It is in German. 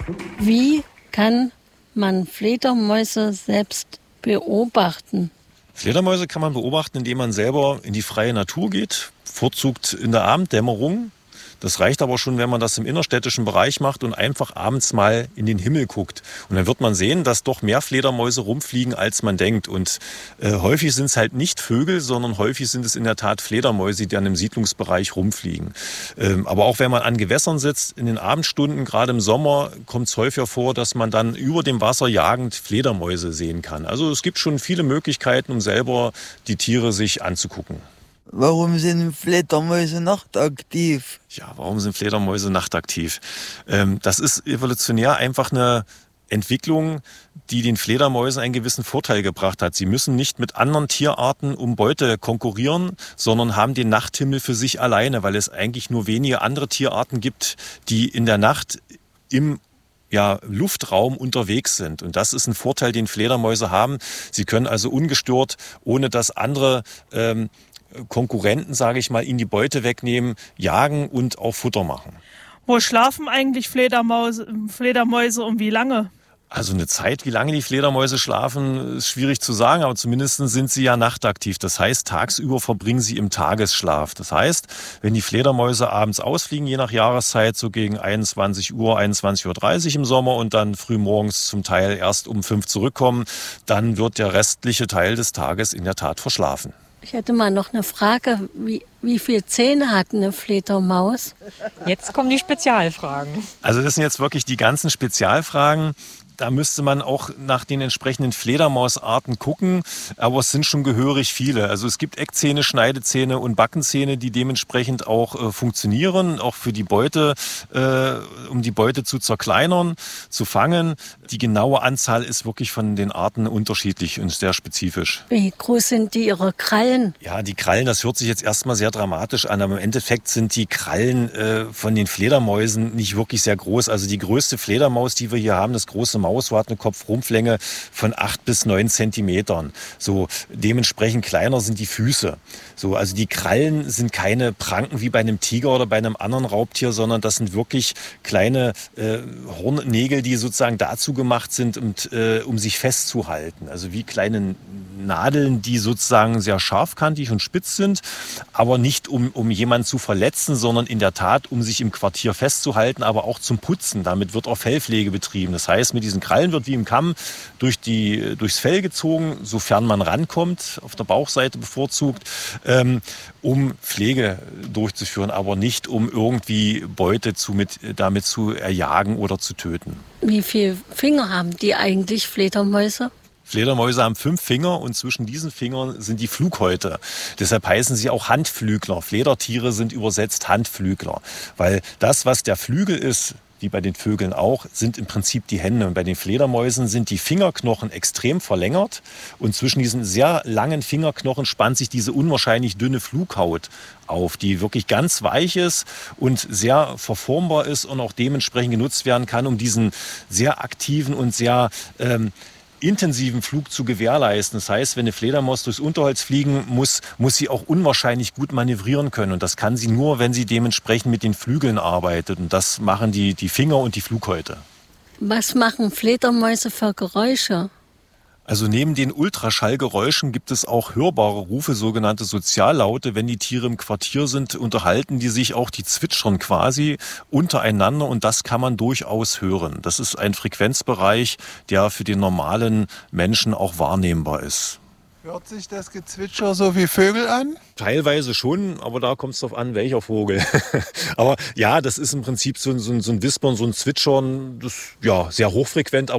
Wie kann man Fledermäuse selbst beobachten? Fledermäuse kann man beobachten, indem man selber in die freie Natur geht, bevorzugt in der Abenddämmerung. Das reicht aber schon, wenn man das im innerstädtischen Bereich macht und einfach abends mal in den Himmel guckt. Und dann wird man sehen, dass doch mehr Fledermäuse rumfliegen, als man denkt. Und häufig sind es halt nicht Vögel, sondern häufig sind es in der Tat Fledermäuse, die dann im Siedlungsbereich rumfliegen. Aber auch wenn man an Gewässern sitzt, in den Abendstunden, gerade im Sommer, kommt es häufiger vor, dass man dann über dem Wasser jagend Fledermäuse sehen kann. Also es gibt schon viele Möglichkeiten, um selber die Tiere sich anzugucken. Warum sind Fledermäuse nachtaktiv? Ja, warum sind Fledermäuse nachtaktiv? Das ist evolutionär einfach eine Entwicklung, die den Fledermäusen einen gewissen Vorteil gebracht hat. Sie müssen nicht mit anderen Tierarten um Beute konkurrieren, sondern haben den Nachthimmel für sich alleine, weil es eigentlich nur wenige andere Tierarten gibt, die in der Nacht im Luftraum unterwegs sind. Und das ist ein Vorteil, den Fledermäuse haben. Sie können also ungestört, ohne dass andere Konkurrenten, sage ich mal, ihnen die Beute wegnehmen, jagen und auch Futter machen. Wo schlafen eigentlich Fledermäuse und wie lange? Also eine Zeit, wie lange die Fledermäuse schlafen, ist schwierig zu sagen, aber zumindest sind sie ja nachtaktiv. Das heißt, tagsüber verbringen sie im Tagesschlaf. Das heißt, wenn die Fledermäuse abends ausfliegen, je nach Jahreszeit, so gegen 21 Uhr, 21.30 Uhr im Sommer und dann frühmorgens zum Teil erst um 5 zurückkommen, dann wird der restliche Teil des Tages in der Tat verschlafen. Ich hätte mal noch eine Frage. Wie viele Zähne hat eine Fledermaus? Jetzt kommen die Spezialfragen. Also das sind jetzt wirklich die ganzen Spezialfragen. Da müsste man auch nach den entsprechenden Fledermausarten gucken, aber es sind schon gehörig viele. Also es gibt Eckzähne, Schneidezähne und Backenzähne, die dementsprechend auch funktionieren, auch für die Beute, um die Beute zu zerkleinern, zu fangen. Die genaue Anzahl ist wirklich von den Arten unterschiedlich und sehr spezifisch. Wie groß sind ihre Krallen? Ja, die Krallen, das hört sich jetzt erstmal sehr dramatisch an, aber im Endeffekt sind die Krallen von den Fledermäusen nicht wirklich sehr groß. Also die größte Fledermaus, die wir hier haben, das große Maus, hat eine Kopfrumpflänge von 8 bis 9 Zentimetern. So, dementsprechend kleiner sind die Füße. So, also die Krallen sind keine Pranken wie bei einem Tiger oder bei einem anderen Raubtier, sondern das sind wirklich kleine Hornnägel, die sozusagen dazu gemacht sind, um sich festzuhalten. Also wie kleine Nadeln, die sozusagen sehr scharfkantig und spitz sind, aber nicht um jemanden zu verletzen, sondern in der Tat, um sich im Quartier festzuhalten, aber auch zum Putzen. Damit wird auch Fellpflege betrieben. Das heißt, mit diesen Krallen wird wie im Kamm durchs Fell gezogen, sofern man rankommt, auf der Bauchseite bevorzugt, um Pflege durchzuführen, aber nicht um irgendwie Beute damit zu erjagen oder zu töten. Wie viele Finger haben die eigentlich, Fledermäuse? Fledermäuse haben 5 Finger und zwischen diesen Fingern sind die Flughäute. Deshalb heißen sie auch Handflügler. Fledertiere sind übersetzt Handflügler, weil das, was der Flügel ist, wie bei den Vögeln auch, sind im Prinzip die Hände. Und bei den Fledermäusen sind die Fingerknochen extrem verlängert. Und zwischen diesen sehr langen Fingerknochen spannt sich diese unwahrscheinlich dünne Flughaut auf, die wirklich ganz weich ist und sehr verformbar ist und auch dementsprechend genutzt werden kann, um diesen sehr aktiven und sehr intensiven Flug zu gewährleisten. Das heißt, wenn eine Fledermaus durchs Unterholz fliegen muss sie auch unwahrscheinlich gut manövrieren können. Und das kann sie nur, wenn sie dementsprechend mit den Flügeln arbeitet. Und das machen die Finger und die Flughäute. Was machen Fledermäuse für Geräusche? Also neben den Ultraschallgeräuschen gibt es auch hörbare Rufe, sogenannte Soziallaute. Wenn die Tiere im Quartier sind, unterhalten die sich auch, die zwitschern quasi untereinander und das kann man durchaus hören. Das ist ein Frequenzbereich, der für den normalen Menschen auch wahrnehmbar ist. Hört sich das Gezwitscher so wie Vögel an? Teilweise schon, aber da kommt es darauf an, welcher Vogel. Aber ja, das ist im Prinzip so ein Wispern, so ein Zwitschern, das sehr hochfrequent, aber